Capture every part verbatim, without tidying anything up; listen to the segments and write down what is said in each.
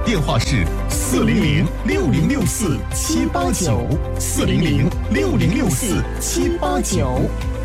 电话是四零零六零六四七八九，四零零六零六四七八九。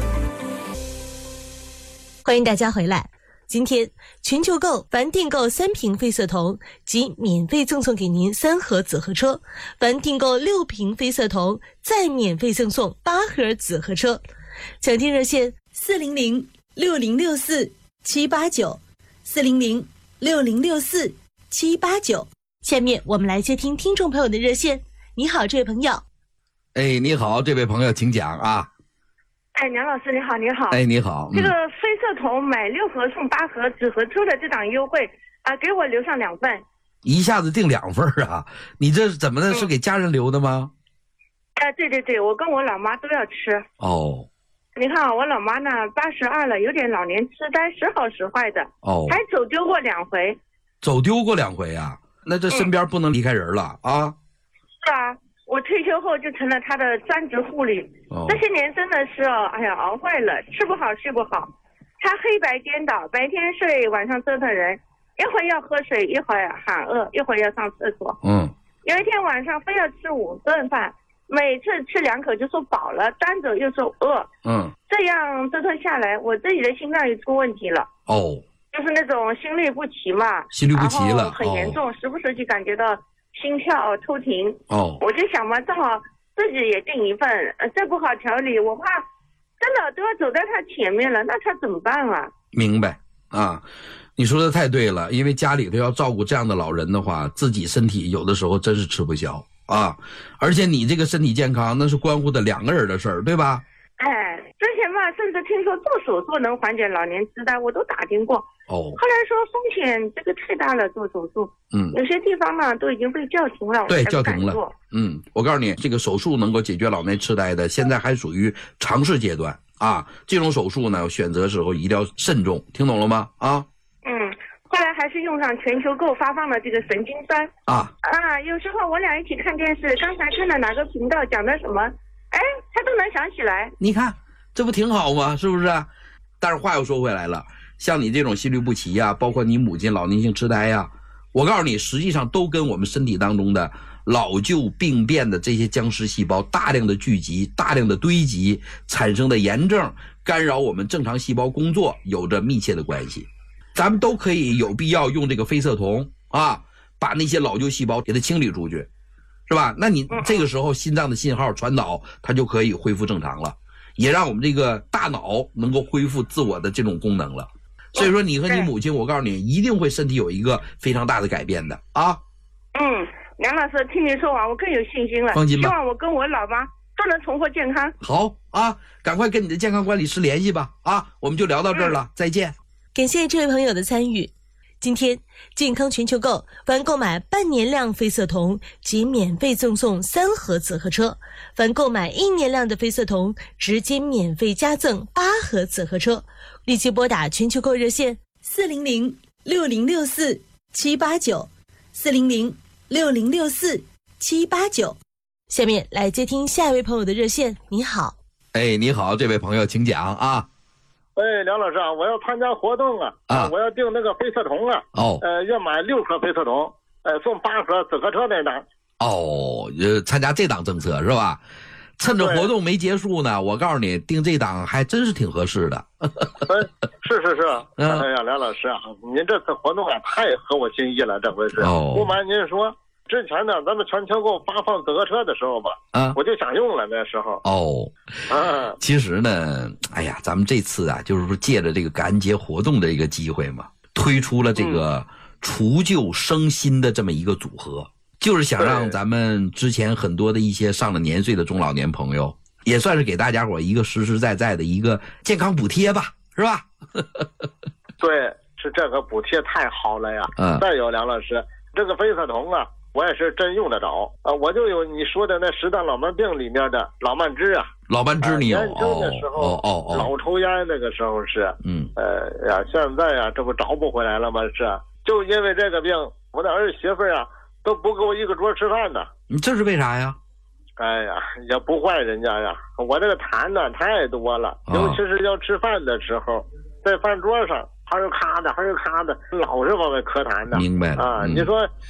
欢迎大家回来。今天全球购凡订购三瓶飞色铜即免费赠送给您三盒紫河车，凡订购六瓶飞色铜再免费赠送八盒紫河车。抢订热线四零零六零六四七八九，四零零六零六四七八九。下面我们来接听听众朋友的热线。你好，这位朋友。 哎，你好，这位朋友，请讲啊。 哎，梁老师你好，你好。 哎，你好。 嗯、这个飞色铜买六盒送八盒紫河车的这档优惠啊、呃，给我留上两份。 一下子订两份啊？你这是怎么的？ 嗯、 是给家人留的吗？ 哎、呃，对对对，我跟我老妈都要吃。 哦。 你看啊，我老妈呢，八十二了，有点老年痴呆，时好时坏的。 哦。 还走丢过两回。 走丢过两回啊？那这身边不能离开人了、嗯、啊？ 是啊。我退休后就成了他的专职护理，哦、这些年真的是哦，哎呀，熬坏了，吃不好睡不好，他黑白颠倒，白天睡，晚上折腾人，一会儿要喝水，一会儿喊饿，一会儿要上厕所。 嗯， 有一天晚上非要吃五顿饭，每次吃两口就说饱了，端走又说饿。 嗯，这样折腾下来，我自己的心脏也出问题了。 哦， 就是那种心律不齐嘛， 心律不齐了， 很严重，哦、时不时就感觉到心跳抽停。 哦， 我就想嘛，正好自己也订一份，呃，再不好调理，我怕真的都要走在他前面了，那他怎么办啊？ 明白啊，你说的太对了，因为家里头要照顾这样的老人的话，自己身体有的时候真是吃不消啊，而且你这个身体健康那是关乎的两个人的事儿，对吧？ 哎，之前嘛，甚至听说做手术能缓解老年痴呆，我都打听过。 哦， 后来说风险这个太大了，做手术， 嗯， 有些地方呢都已经被叫停了， 对，叫停了。嗯，我告诉你，这个手术能够解决老年痴呆的，现在还属于尝试阶段啊。这种手术呢，选择时候一定要慎重，听懂了吗？啊， 嗯，后来还是用上全球购发放的这个神经酸啊啊。有时候我俩一起看电视，刚才看到哪个频道讲的什么，哎，他都能想起来。 你看，这不挺好吗？是不是？但是话又说回来了。像你这种心律不齐呀、啊，包括你母亲老年性痴呆呀、啊，我告诉你，实际上都跟我们身体当中的老旧病变的这些僵尸细胞大量的聚集、大量的堆积产生的炎症，干扰我们正常细胞工作，有着密切的关系。咱们都可以有必要用这个飞色铜啊，把那些老旧细胞给它清理出去，是吧？那你这个时候心脏的信号传导，它就可以恢复正常了，也让我们这个大脑能够恢复自我的这种功能了。所以说你和你母亲，我告诉你，一定会身体有一个非常大的改变的啊。 嗯，梁老师，听你说完，我更有信心了。 放心吧， 希望我跟我老妈都能重获健康。 好啊，赶快跟你的健康管理师联系吧。啊，我们就聊到这儿了，嗯、再见。 感谢这位朋友的参与。今天健康全球购凡购买半年量飞色铜即免费赠送三盒紫河车，凡购买一年量的飞色铜直接免费加赠八盒紫河车。立即拨打全球购热线四零零六零六四七八九，四零零六零六四七八九。下面来接听下一位朋友的热线。你好。 哎，你好，这位朋友请讲啊。 哎，梁老师啊，我要参加活动啊，啊我要订那个飞色铜啊， 哦， 呃，要买六盒飞色铜，呃，送八盒紫河车那档。 哦，呃，参加这档政策是吧？趁着活动没结束呢，我告诉你，订这档还真是挺合适的。 是是是， 嗯、 哎呀，梁老师啊，您这次活动啊，太合我心意了，这回是。 哦， 不瞒您说，之前呢，咱们全球购发放紫河车的时候吧， 啊， 我就想用了那时候。 哦， 啊， 其实呢，哎呀，咱们这次啊，就是说借着这个感恩节活动的一个机会嘛，推出了这个除旧升新的这么一个组合。嗯，就是想让咱们之前很多的一些上了年岁的中老年朋友，也算是给大家伙一个实实在在的一个健康补贴吧，是吧？ 对，是这个补贴太好了呀。 嗯。 再有梁老师，这个飞色铜啊，我也是真用得着啊，我就有你说的那十大老慢病里面的老慢支啊。 老慢支你有？ 研究的时候， 哦哦哦， 老抽烟那个时候是， 嗯， 呃呀，现在呀，这不找不回来了吗？是，就因为这个病，我的儿媳妇啊。都不够一个桌吃饭呢。 你这是为啥呀？ 哎呀，也不坏人家呀。我这个痰呢太多了， 哦、 尤其是要吃饭的时候，在饭桌上还是咔的，还是咔的，老是往外咳痰的。 明白了啊！ 嗯、 你说